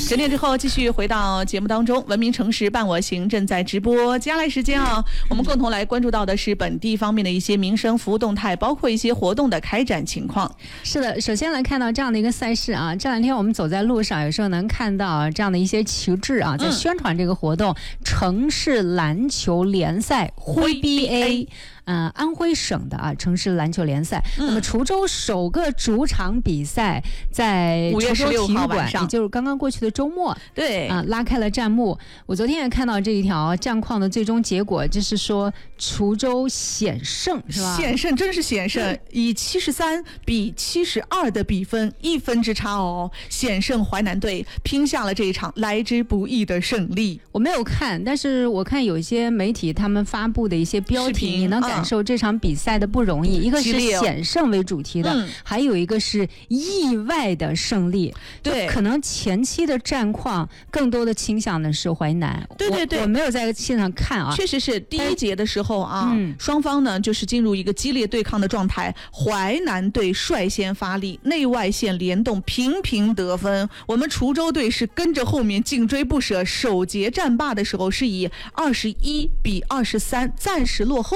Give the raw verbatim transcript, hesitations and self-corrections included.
整点之后继续回到节目当中，文明城市伴我行正在直播。接下来时间啊，我们共同来关注到的是本地方面的一些民生服务动态，包括一些活动的开展情况。 是的，首先来看到这样的一个赛事啊，这两天我们走在路上，有时候能看到这样的一些旗帜啊，在宣传这个活动，嗯、城市篮球联赛徽 B A。呃，安徽省的啊城市篮球联赛，嗯、那么滁州首个主场比赛在滁州体育馆，也就是刚刚过去的周末， 对啊、呃，拉开了战幕。我昨天也看到这一条战况的最终结果，就是说滁州险胜，是吧？ 险胜，真是险胜，以七十三比七十二的比分，一分之差哦，险胜淮南队，拼下了这一场来之不易的胜利。 我没有看，但是我看有一些媒体他们发布的一些标题，你能感。感受这场比赛的不容易，嗯、一个是险胜为主题的，嗯、还有一个是意外的胜利。 对， 可能前期的战况更多的倾向的是淮南。 对对对， 我, 我没有在现场看啊。 确实是第一节的时候啊，嗯、双方呢就是进入一个激烈对抗的状态。淮南队率先发力，内外线联动，频频得分。我们滁州队是跟着后面紧追不舍，首节战罢的时候是以二十一比二十三暂时落后。